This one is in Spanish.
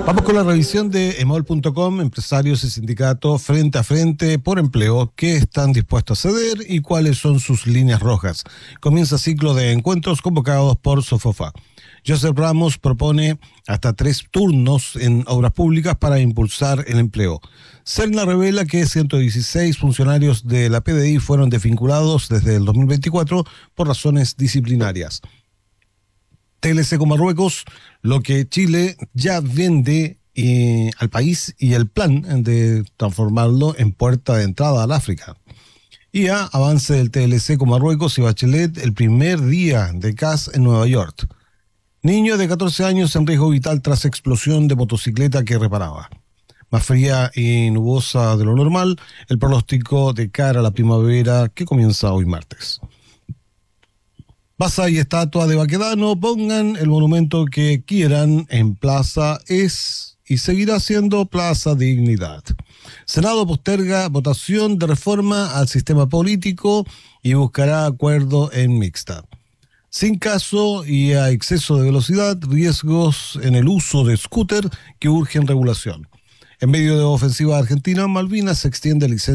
Vamos con la revisión de emol.com, empresarios y sindicatos frente a frente por empleo, qué están dispuestos a ceder y cuáles son sus líneas rojas. Comienza ciclo de encuentros convocados por Sofofa. Joseph Ramos propone hasta 3 turnos en obras públicas para impulsar el empleo. Serna revela que 116 funcionarios de la PDI fueron desvinculados desde el 2024 por razones disciplinarias. TLC con Marruecos, lo que Chile ya vende al país y el plan de transformarlo en puerta de entrada al África. IA, avance del TLC con Marruecos y Bachelet el primer día de CAS en Nueva York. Niño de 14 años en riesgo vital tras explosión de motocicleta que reparaba. Más fría y nubosa de lo normal, el pronóstico de cara a la primavera que comienza hoy martes. Plaza y estatua de Baquedano, pongan el monumento que quieran en Plaza es y seguirá siendo Plaza Dignidad. Senado posterga votación de reforma al sistema político y buscará acuerdo en mixta. Sin caso y a exceso de velocidad, riesgos en el uso de scooter que urgen regulación. En medio de ofensiva argentina, Malvinas extiende licencia